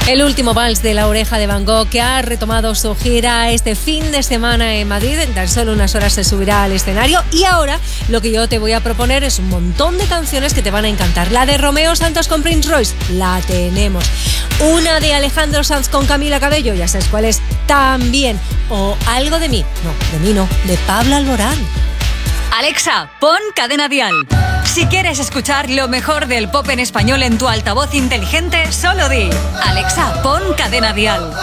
El último vals de La Oreja de Van Gogh, que ha retomado su gira este fin de semana en Madrid. En tan solo unas horas se subirá al escenario. Y ahora lo que yo te voy a proponer es un montón de canciones que te van a encantar. La de Romeo Santos con Prince Royce, la tenemos. Una de Alejandro Sanz con Camila Cabello, ya sabes cuál es, también. O Algo de mí, no, de mí no, de Pablo Alborán. Alexa, pon Cadena Dial. Si quieres escuchar lo mejor del pop en español en tu altavoz inteligente, solo di: Alexa, pon Cadena Dial.